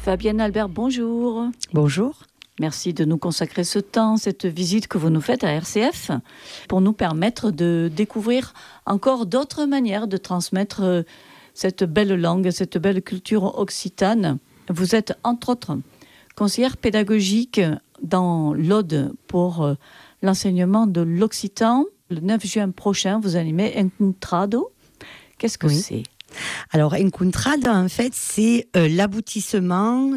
Fabienne Albert, bonjour. Bonjour. Merci de nous consacrer ce temps, cette visite que vous nous faites à RCF, pour nous permettre de découvrir encore d'autres manières de transmettre cette belle langue, cette belle culture occitane. Vous êtes, entre autres, conseillère pédagogique dans l'Aude pour l'enseignement de l'occitan. Le 9 juin prochain, vous animez Encontrado. Qu'est-ce que c'est ? Alors, Encontrado, en fait, c'est l'aboutissement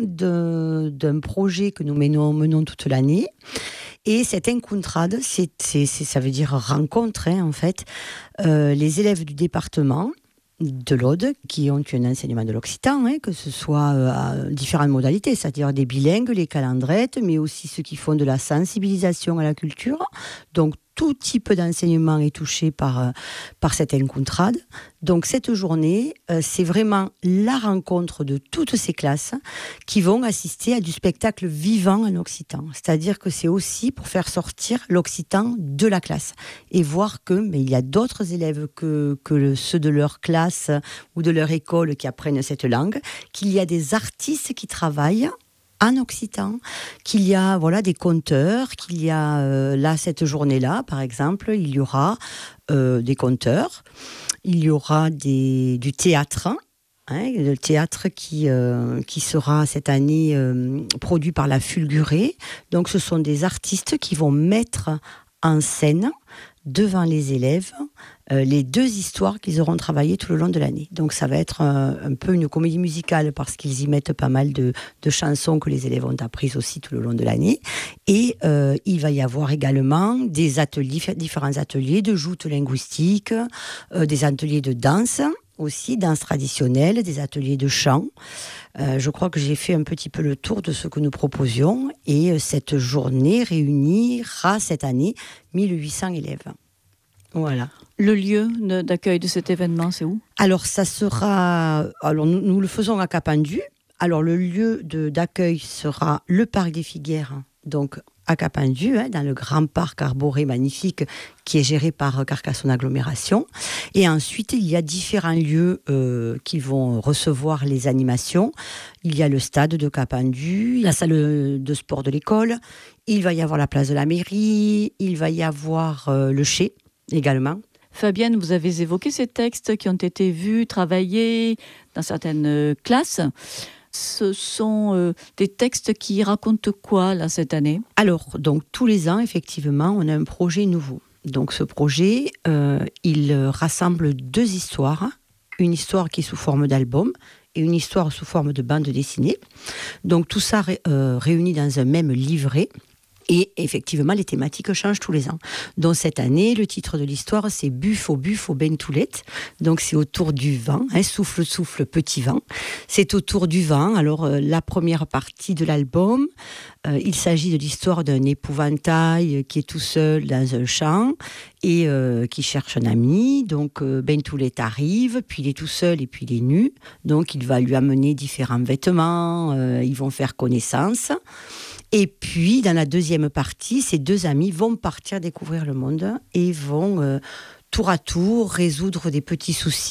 d'un projet que nous menons toute l'année. Et cette Encontrado, ça veut dire rencontre, en fait. Les élèves du département de l'Aude, qui ont un enseignement de l'occitan, que ce soit à différentes modalités, c'est-à-dire des bilingues, les calandrettes, mais aussi ceux qui font de la sensibilisation à la culture. Donc, tout type d'enseignement est touché par cette Encontrado. Donc, cette journée, c'est vraiment la rencontre de toutes ces classes qui vont assister à du spectacle vivant en occitan. C'est-à-dire que c'est aussi pour faire sortir l'occitan de la classe et voir mais il y a d'autres élèves que ceux de leur classe ou de leur école qui apprennent cette langue, qu'il y a des artistes qui travaillent en occitan, qu'il y a des conteurs, qu'il y a là cette journée-là, par exemple, il y aura des conteurs, il y aura du théâtre, le théâtre qui sera cette année produit par la Fulgurée. Donc ce sont des artistes qui vont mettre en scène devant les élèves les deux histoires qu'ils auront travaillées tout le long de l'année. Donc ça va être un peu une comédie musicale parce qu'ils y mettent pas mal de chansons que les élèves ont apprises aussi tout le long de l'année. Et il va y avoir également des ateliers, différents ateliers de joutes linguistiques, des ateliers de danse aussi, danse traditionnelle, des ateliers de chant. Je crois que j'ai fait un petit peu le tour de ce que nous proposions et cette journée réunira cette année 1800 élèves. Voilà. Le lieu d'accueil de cet événement, c'est où ? Alors, nous le faisons à Capendu. Alors, le lieu d'accueil sera le Parc des Figuières, donc à Capendu, dans le grand parc arboré magnifique qui est géré par Carcassonne Agglomération. Et ensuite, il y a différents lieux qui vont recevoir les animations. Il y a le stade de Capendu, la salle de sport de l'école, il va y avoir la place de la mairie, il va y avoir le chai également. Fabienne, vous avez évoqué ces textes qui ont été vus, travaillés dans certaines classes. Ce sont des textes qui racontent quoi, là, cette année ? Alors, donc, tous les ans, effectivement, on a un projet nouveau. Donc, ce projet, il rassemble deux histoires. Une histoire qui est sous forme d'album et une histoire sous forme de bande dessinée. Donc, tout ça réuni dans un même livret. Et effectivement, les thématiques changent tous les ans. Donc cette année, le titre de l'histoire, c'est Buffo Bentoulette. Donc c'est autour du vent, souffle, souffle, petit vent. C'est autour du vent. Alors la première partie de l'album, il s'agit de l'histoire d'un épouvantail qui est tout seul dans un champ et qui cherche un ami. Donc Bentoulette arrive, puis il est tout seul et puis il est nu. Donc il va lui amener différents vêtements, ils vont faire connaissance. Et puis, dans la deuxième partie, ces deux amis vont partir découvrir le monde et vont, tour à tour, résoudre des petits soucis